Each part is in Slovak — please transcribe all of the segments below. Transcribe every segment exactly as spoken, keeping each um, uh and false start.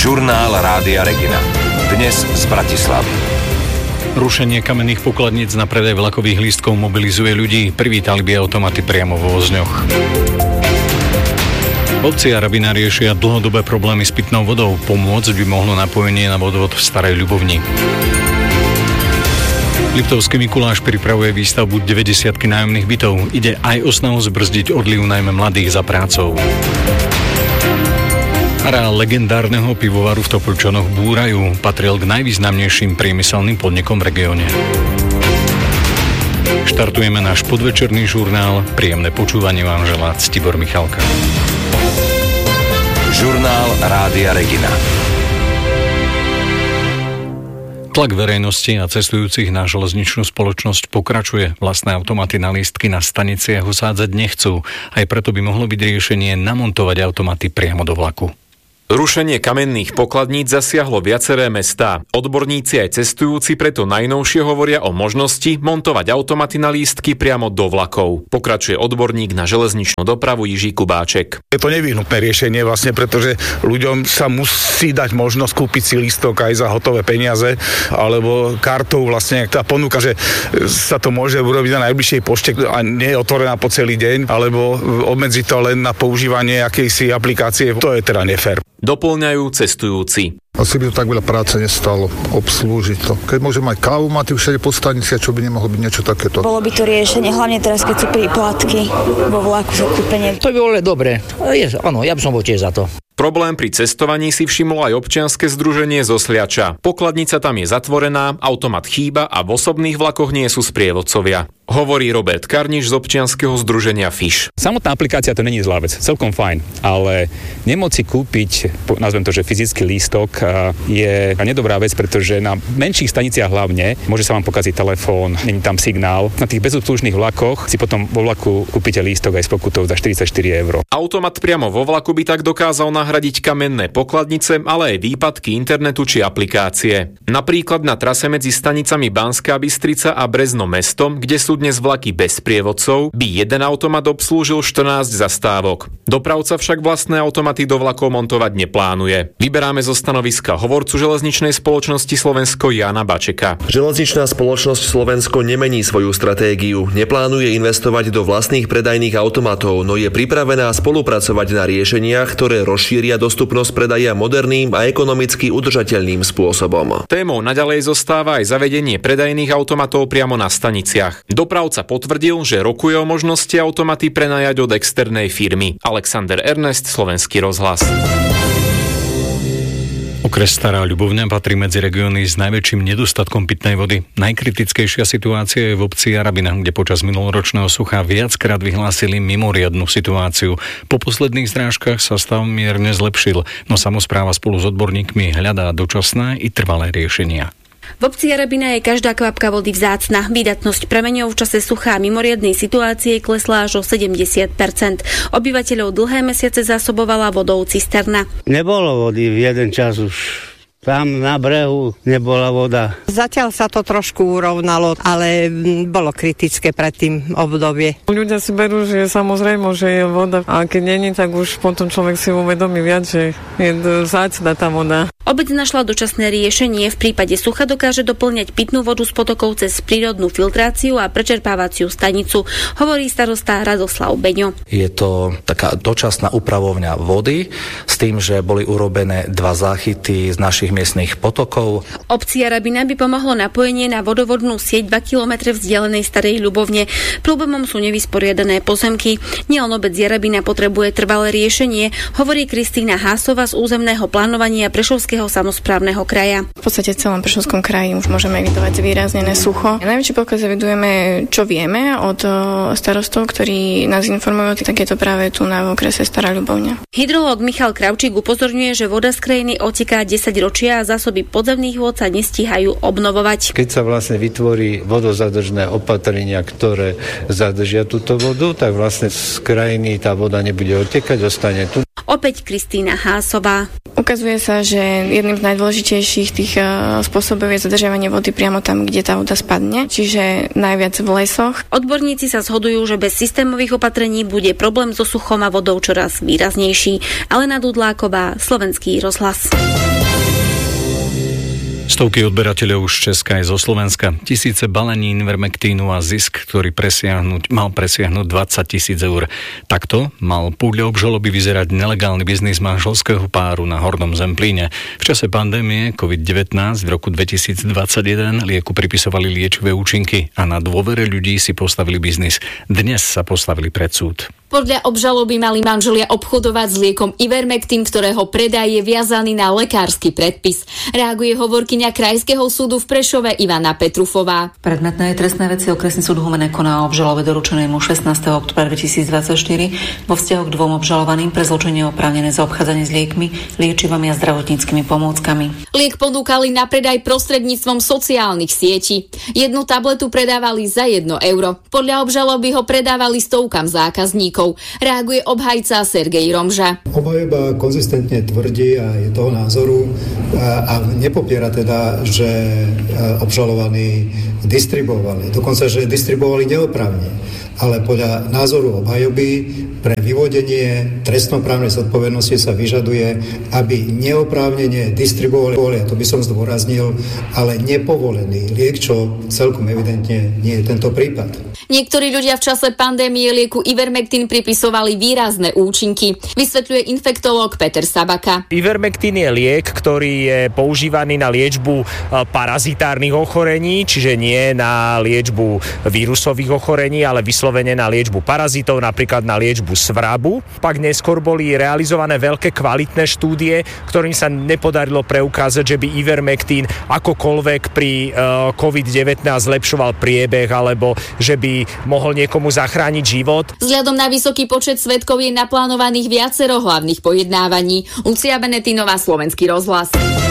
Žurnál Rádia Regina. Dnes z Bratislavy. Rušenie kamenných pokladníc na predaj vlakových lístkov mobilizuje ľudí. Privítali by automaty priamo vo vozňoch. Obci a rabina riešia dlhodobé problémy s pitnou vodou. Pomôcť by mohlo napojenie na vodovod v Starej Ľubovni. Liptovský Mikuláš pripravuje výstavbu deväťdesiatky nájomných bytov. Ide aj o snahu zbrzdiť odliv najmä mladých za prácou. Areál legendárneho pivovaru v Topolčanoch búrajú. Patril k najvýznamnejším priemyselným podnikom v regióne. Štartujeme náš podvečerný žurnál. Príjemné počúvanie vám želá Ctibor Michalka. Žurnál Rádia Regina. Tlak verejnosti a cestujúcich na železničnú spoločnosť pokračuje. Vlastné automaty na lístky na staniciach usádzať nechcú. Aj preto by mohlo byť riešenie namontovať automaty priamo do vlaku. Rušenie kamenných pokladníc zasiahlo viaceré mestá. Odborníci aj cestujúci preto najnovšie hovoria o možnosti montovať automaty na lístky priamo do vlakov. Pokračuje odborník na železničnú dopravu Jiří Kubáček. Je to nevyhnutné riešenie vlastne, pretože ľuďom sa musí dať možnosť kúpiť si lístok aj za hotové peniaze, alebo kartou vlastne tá ponuka, že sa to môže urobiť na najbližšej pošte a nie je otvorená po celý deň, alebo obmedziť to len na používanie akejsi aplikácie. To je teda nefér. Doplňajú cestujúci. Asi by to tak veľa práce nestalo obslúžiť to. Keď môžem mať kávu, máte všade po stanici, a čo by nemohlo byť niečo takéto. Bolo by to riešenie, hlavne teraz, keď sú príplatky vo vlaku za kúpenie. To by bolo dobre. Je, áno, ja by som bol tiež za to. Problém pri cestovaní si všimlo aj občianske združenie zo Sliača. Pokladnica tam je zatvorená, automat chýba a v osobných vlakoch nie sú sprievodcovia. Hovorí Robert Karniš z občianskeho združenia Fish. Samotná aplikácia to není zlá vec, celkom fajn, ale nemoci kúpiť, nazvem to, že fyzický lístok je nedobrá vec, pretože na menších staniciach hlavne môže sa vám pokaziť telefón, není tam signál. Na tých bezobslužných vlakoch si potom vo vlaku kúpite lístok aj s pokutou za štyridsaťštyri eur. Automat priamo vo vlaku by tak dokázal nahradiť kamenné pokladnice, ale aj výpadky internetu či aplikácie. Napríklad na trase medzi stanicami Banská Bystrica a Brezno mestom, kde sú dnes vlaky bez sprievodcov, by jeden automat obslúžil štrnásť zastávok. Dopravca však vlastné automaty do vlakov montovať neplánuje. Vyberáme zo stanoviska hovorcu železničnej spoločnosti Slovensko Jána Bačeka. Železničná spoločnosť Slovensko nemení svoju stratégiu, neplánuje investovať do vlastných predajných automatov, no je pripravená spolupracovať na riešeniach, ktoré rozšíria dostupnosť predaja moderným a ekonomicky udržateľným spôsobom. Témou naďalej zostáva aj zavedenie predajných automatov priamo na staniciach. Dopravca potvrdil, že rokuje o možnosti automaty prenajať od externej firmy. Alexander Ernest, Slovenský rozhlas. Okres Stará Ľubovňa patrí medzi regióny s najväčším nedostatkom pitnej vody. Najkritickejšia situácia je v obci Jarabina, kde počas minuloročného sucha viackrát vyhlásili mimoriadnu situáciu. Po posledných zrážkach sa stav mierne zlepšil, no samospráva spolu s odborníkmi hľadá dočasné i trvalé riešenia. V obci Jarabina je každá kvapka vody vzácna. Výdatnosť prameňov v čase sucha a mimoriadnej situácie klesla až o sedemdesiat percent. Obyvateľov dlhé mesiace zásobovala vodou cisterna. Nebolo vody v jeden čas už. Tam na brehu nebola voda. Zatiaľ sa to trošku urovnalo, ale bolo kritické pred tým obdobie. Ľudia si berú, že je samozrejme, že je voda. A keď není, tak už potom človek si uvedomí viac, že je vzácna tá voda. Obec našla dočasné riešenie. V prípade sucha dokáže doplňať pitnú vodu z potokov cez prírodnú filtráciu a prečerpávaciu stanicu, hovorí starosta Radoslav Beňo. Je to taká dočasná upravovňa vody s tým, že boli urobené dva záchyty z našich miestnych potokov. Obci Jarabina by pomohlo napojenie na vodovodnú sieť dva kilometre vzdialenej Starej Ľubovne. Problémom sú nevysporiadané pozemky. Nielen obec Jarabina potrebuje trvalé riešenie, hovorí Kristína Hásová z územného plánovania Prešovského samosprávneho kraja. V podstate v celom Prešovskom kraji už môžeme evidovať zvýraznené sucho. Najväčší pokles evidujeme, čo vieme od starostov, ktorí nás informujú, tak je to práve tu na okrese Stará Ľubovňa. Hydrológ Michal Kravčík upozorňuje, že voda z krajiny oteká desať ročia a zásoby podzemných vôd sa nestíhajú obnovovať. Keď sa vlastne vytvorí vodozadržné opatrenia, ktoré zadržia túto vodu, tak vlastne z krajiny tá voda nebude odtekať, ostane tu. Opäť Kristína Hásová. Ukazuje sa, že jedným z najdôležitejších tých spôsobov je zadržiavanie vody priamo tam, kde tá voda spadne, čiže najviac v lesoch. Odborníci sa zhodujú, že bez systémových opatrení bude problém so suchom a vodou čoraz výraznejší. Alena Dudláková, Slovenský rozhlas. Stovky odberateľov z Česka aj zo Slovenska. Tisíce balení Ivermectinu a zisk, ktorý presiahnuť, mal presiahnuť dvadsať tisíc eur. Takto mal podľa obžaloby vyzerať nelegálny biznis manželského páru na Hornom Zemplíne. V čase pandémie covid devätnásť v roku dvetisícdvadsaťjeden lieku pripisovali liečivé účinky a na dôvere ľudí si postavili biznis. Dnes sa postavili pred súd. Podľa obžaloby mali manželia obchodovať s liekom Ivermectin, ktorého predaj je viazaný na lekársky predpis. Reaguje hovorkyňa Krajského súdu v Prešove Ivana Petrufová. Predmetné trestné veci okresný súd Humenné koná o obžalobe doručenému šestnásteho októbra dvetisícdvadsaťštyri vo vzťahu k dvom obžalovaným pre zločiny oprávnené za obchádzanie s liekmi, liečivami a zdravotníckymi pomôckami. Liek ponúkali na predaj prostredníctvom sociálnych sietí. Jednu tabletu predávali za jedno euro. Podľa obžaloby ho predávali stovkám zákazníkov. Reaguje obhajca Sergej Romža. Obhajoba konzistentne tvrdí a je toho názoru a, a nepopiera teda, že obžalovaní distribuovali. Dokonca, že distribuovali neoprávne. Ale podľa názoru obhajoby pre vyvodenie trestnoprávnej zodpovednosti sa vyžaduje, aby neoprávnene distribuovali, a to by som zdôraznil, ale nepovolený liek, čo celkom evidentne nie je tento prípad. Niektorí ľudia v čase pandémie lieku Ivermectin pripisovali výrazné účinky, vysvetľuje infektológ Peter Sabaka. Ivermectin je liek, ktorý je používaný na liečbu parazitárnych ochorení, čiže nie na liečbu vírusových ochorení, ale vyslovene na liečbu parazitov, napríklad na liečbu svrabu. Pak neskôr boli realizované veľké kvalitné štúdie, ktorým sa nepodarilo preukázať, že by Ivermectin akokoľvek pri covid devätnásť zlepšoval priebeh, alebo že by mohol niekomu zachrániť život. Vzhľadom na vysoký počet svedkov je naplánovaných viacero hlavných pojednávaní. Lucia Benetinová, Slovenský rozhlas.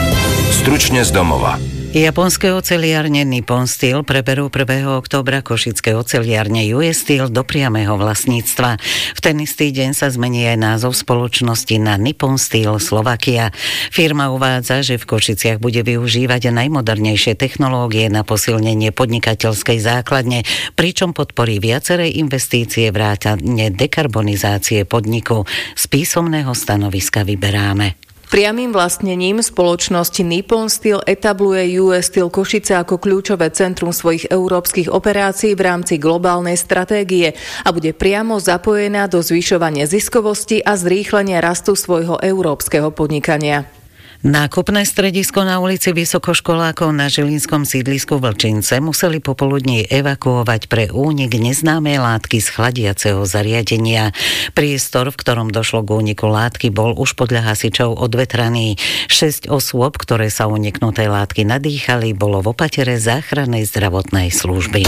Stručne z domova. Japonské oceliárne Nippon Steel preberú prvého októbra košické oceliárne ú es Steel do priamého vlastníctva. V ten istý deň sa zmení aj názov spoločnosti na Nippon Steel Slovakia. Firma uvádza, že v Košiciach bude využívať najmodernejšie technológie na posilnenie podnikateľskej základne, pričom podporí viaceré investície vrátane dekarbonizácie podniku. Z písomného stanoviska vyberáme. Priamym vlastnením spoločnosti Nippon Steel etabluje ú es Steel Košice ako kľúčové centrum svojich európskych operácií v rámci globálnej stratégie a bude priamo zapojená do zvyšovania ziskovosti a zrýchlenia rastu svojho európskeho podnikania. Nákupné stredisko na ulici vysokoškolákov na žilinskom sídlisku Vlčince museli popoludní evakuovať pre únik neznámej látky z chladiaceho zariadenia. Priestor, v ktorom došlo k úniku látky, bol už podľa hasičov odvetraný. Šesť osôb, ktoré sa uniknutej látky nadýchali, bolo v opatere záchrannej zdravotnej služby.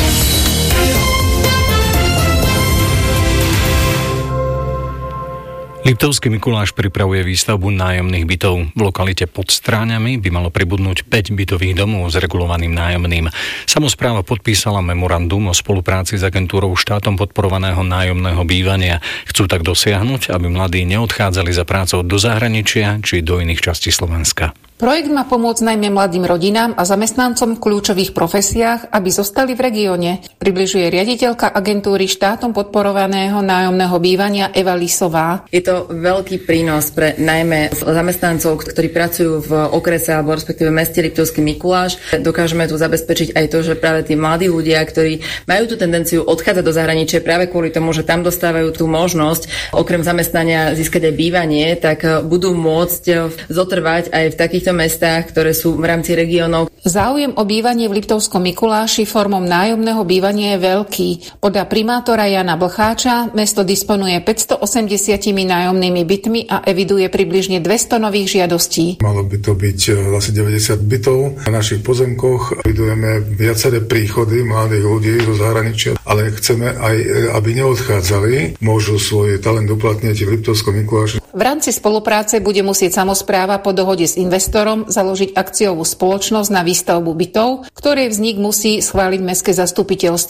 Liptovský Mikuláš pripravuje výstavbu nájomných bytov. V lokalite pod Stráňami by malo pribudnúť päť bytových domov s regulovaným nájomným. Samospráva podpísala memorandum o spolupráci s agentúrou štátom podporovaného nájomného bývania. Chcú tak dosiahnuť, aby mladí neodchádzali za prácou do zahraničia či do iných častí Slovenska. Projekt má pomôcť najmä mladým rodinám a zamestnancom v kľúčových profesiách, aby zostali v regióne, približuje riaditeľka agentúry štátom podporovaného nájomného bývania Eva Lisová. Je to veľký prínos pre najmä zamestnancov, ktorí pracujú v okrese alebo respektíve meste Liptovský Mikuláš. Dokážeme tu zabezpečiť aj to, že práve tí mladí ľudia, ktorí majú tú tendenciu odchádzať do zahraničia práve kvôli tomu, že tam dostávajú tú možnosť okrem zamestnania získať aj bývanie, tak budú môcť zotrvať aj v takých mestách, ktoré sú v rámci regiónov. Záujem o bývanie v Liptovskom Mikuláši formou nájomného bývania je veľký. Podľa primátora Jana Blcháča mesto disponuje päťstoosemdesiatimi nájomnými bytmi a eviduje približne dvesto nových žiadostí. Malo by to byť asi deväťdesiat bytov. Na našich pozemkoch evidujeme viaceré príchody mladých ľudí zo zahraničia, ale chceme aj, aby neodchádzali. Môžu svoj talent uplatniť v Liptovskom Mikuláši. V rámci spolupráce bude musieť samospráva po dohode s investorom založiť akciovú spoločnosť na výstavbu bytov, ktorej vznik musí schváliť mestské zastupiteľstvo.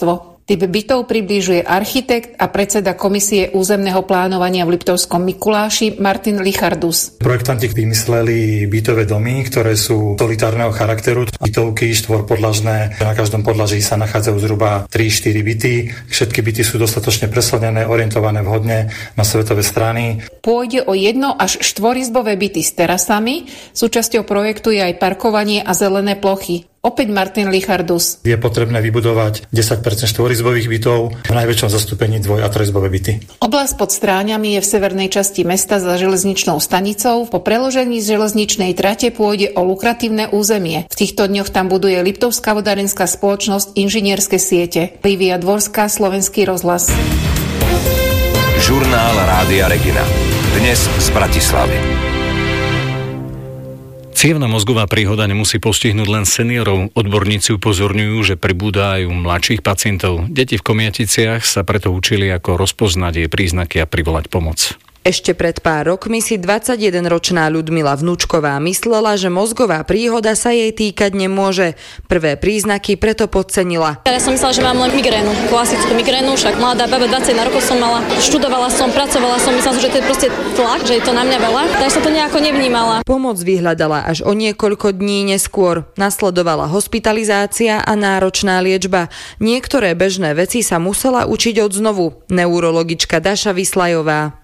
Typ bytov približuje architekt a predseda komisie územného plánovania v Liptovskom Mikuláši Martin Lichardus. Projektanti vymysleli bytové domy, ktoré sú solitárneho charakteru. Bytovky štvorpodlažné, na každom podlaží sa nachádzajú zhruba tri štyri byty. Všetky byty sú dostatočne preslnené, orientované vhodne na svetové strany. Pôjde o jedno až štvorizbové byty s terasami. Súčasťou projektu je aj parkovanie a zelené plochy. Opäť Martin Lichardus. Je potrebné vybudovať desať percent štvorizbových bytov, v najväčšom zastúpení dvoj- a trojizbové byty. Oblasť pod Stráňami je v severnej časti mesta za železničnou stanicou. Po preložení z železničnej trate pôjde o lukratívne územie. V týchto dňoch tam buduje Liptovská vodárenská spoločnosť inžinierské siete. Lívia Dvorská, Slovenský rozhlas. Žurnál Rádia Regina. Dnes z Bratislavy. Cievna mozgová príhoda nemusí postihnúť len seniorov. Odborníci upozorňujú, že pribúda aj u mladších pacientov. Deti v Komiaticiach sa preto učili, ako rozpoznať jej príznaky a privolať pomoc. Ešte pred pár rokmi si dvadsaťjedenročná Ľudmila Vnúčková myslela, že mozgová príhoda sa jej týkať nemôže. Prvé príznaky preto podcenila. Ja som myslela, že mám len migrénu, klasickú migrénu, však mladá baba, dvadsaťjeden rokov som mala. Študovala som, pracovala som, myslela som, že to je proste tlak, že je to na mňa veľa, tak som to nejako nevnímala. Pomoc vyhľadala až o niekoľko dní neskôr. Nasledovala hospitalizácia a náročná liečba. Niektoré bežné veci sa musela učiť odznovu. Neurologička Daša Vyslajová.